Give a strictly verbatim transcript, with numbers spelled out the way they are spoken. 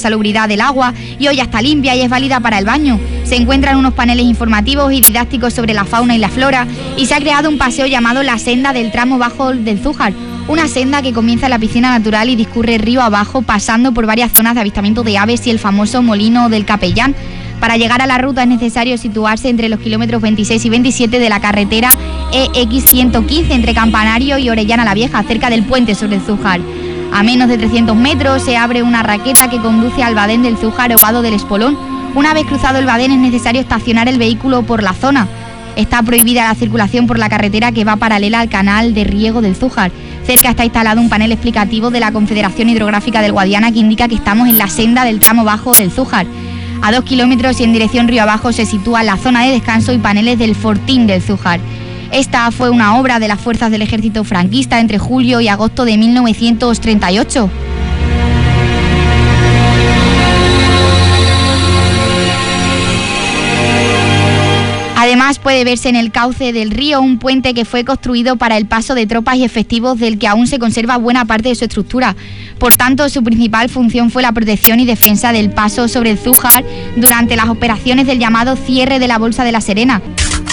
salubridad del agua y hoy ya está limpia y es válida para el baño. Se encuentran unos paneles informativos y didácticos sobre la fauna y la flora y se ha creado un paseo llamado la Senda del Tramo Bajo del Zújar, una senda que comienza en la piscina natural y discurre río abajo pasando por varias zonas de avistamiento de aves y el famoso Molino del Capellán. Para llegar a la ruta es necesario situarse entre los kilómetros veintiséis y veintisiete de la carretera E X ciento quince entre Campanario y Orellana la Vieja, cerca del puente sobre el Zújar. A menos de trescientos metros se abre una raqueta que conduce al Badén del Zújar o Vado del Espolón. Una vez cruzado el Badén es necesario estacionar el vehículo por la zona. Está prohibida la circulación por la carretera que va paralela al canal de riego del Zújar. Cerca está instalado un panel explicativo de la Confederación Hidrográfica del Guadiana que indica que estamos en la senda del tramo bajo del Zújar. A dos kilómetros y en dirección río abajo se sitúa la zona de descanso y paneles del Fortín del Zújar. Esta fue una obra de las fuerzas del ejército franquista entre julio y agosto de mil novecientos treinta y ocho. Además puede verse en el cauce del río un puente que fue construido para el paso de tropas y efectivos del que aún se conserva buena parte de su estructura. Por tanto, su principal función fue la protección y defensa del paso sobre el Zújar durante las operaciones del llamado cierre de la Bolsa de la Serena.